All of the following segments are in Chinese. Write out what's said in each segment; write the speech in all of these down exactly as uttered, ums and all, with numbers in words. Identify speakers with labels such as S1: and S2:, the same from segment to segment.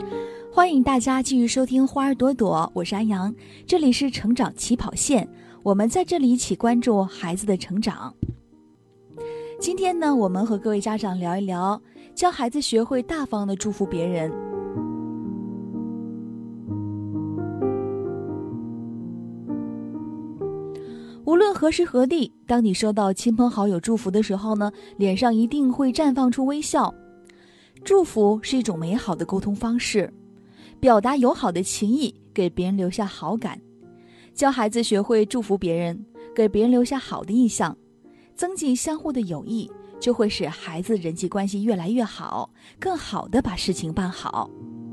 S1: 欢迎大家继续收听花儿朵朵，我是安阳，这里是成长起跑线，我们在这里一起关注孩子的成长。今天呢，我们和各位家长聊一聊，教孩子学会大方地祝福别人。无论何时何地，当你收到亲朋好友祝福的时候呢，脸上一定会绽放出微笑。祝福是一种美好的沟通方式，表达友好的情谊，给别人留下好感。教孩子学会祝福别人，给别人留下好的印象，增进相互的友谊，就会使孩子人际关系越来越好，更好地把事情办好。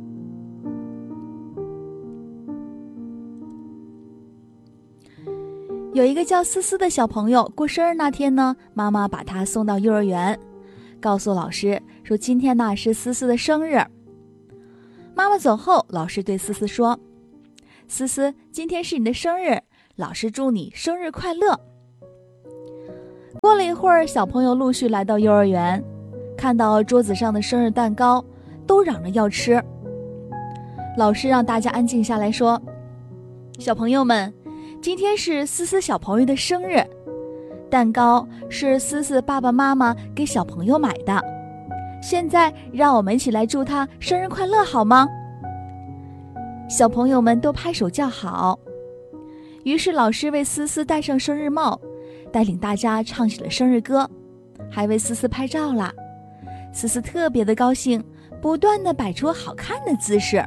S1: 有一个叫思思的小朋友，过生日那天呢，妈妈把他送到幼儿园，告诉老师说今天呢是思思的生日。妈妈走后，老师对思思说，思思，今天是你的生日，老师祝你生日快乐。过了一会儿，小朋友陆续来到幼儿园，看到桌子上的生日蛋糕，都嚷着要吃。老师让大家安静下来说，小朋友们，今天是思思小朋友的生日，蛋糕是思思爸爸妈妈给小朋友买的，现在让我们一起来祝他生日快乐好吗？小朋友们都拍手叫好。于是老师为思思戴上生日帽，带领大家唱起了生日歌，还为思思拍照啦。思思特别的高兴，不断地摆出好看的姿势。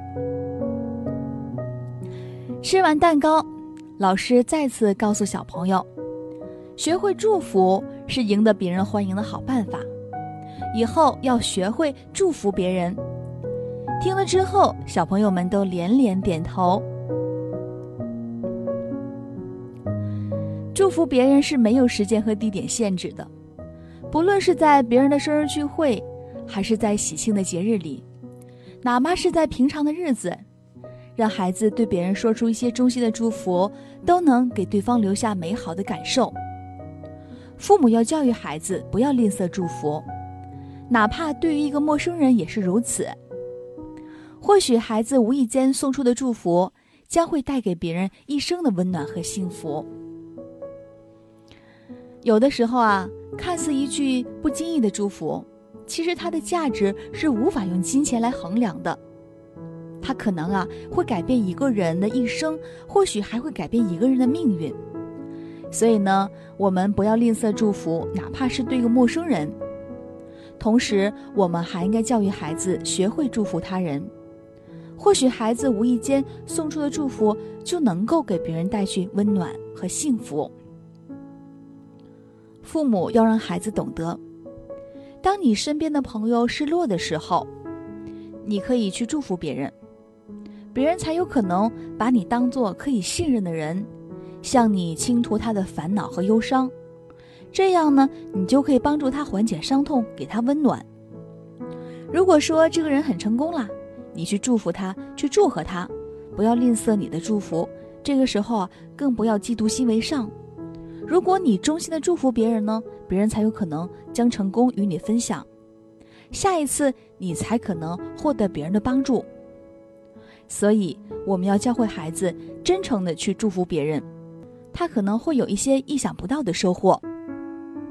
S1: 吃完蛋糕，老师再次告诉小朋友，学会祝福是赢得别人欢迎的好办法，以后要学会祝福别人。听了之后，小朋友们都连连点头。祝福别人是没有时间和地点限制的，不论是在别人的生日聚会，还是在喜庆的节日里，哪怕是在平常的日子，让孩子对别人说出一些衷心的祝福，都能给对方留下美好的感受。父母要教育孩子不要吝啬祝福，哪怕对于一个陌生人也是如此。或许孩子无意间送出的祝福，将会带给别人一生的温暖和幸福。有的时候啊，看似一句不经意的祝福，其实它的价值是无法用金钱来衡量的。它可能啊会改变一个人的一生，或许还会改变一个人的命运。所以呢，我们不要吝啬祝福，哪怕是对一个陌生人。同时，我们还应该教育孩子学会祝福他人。或许孩子无意间送出的祝福，就能够给别人带去温暖和幸福。父母要让孩子懂得，当你身边的朋友失落的时候，你可以去祝福别人，别人才有可能把你当作可以信任的人，向你倾吐他的烦恼和忧伤。这样呢，你就可以帮助他缓解伤痛，给他温暖。如果说这个人很成功了，你去祝福他，去祝贺他，不要吝啬你的祝福。这个时候啊，更不要嫉妒心为上。如果你衷心的祝福别人呢，别人才有可能将成功与你分享，下一次你才可能获得别人的帮助。所以我们要教会孩子真诚的去祝福别人，他可能会有一些意想不到的收获。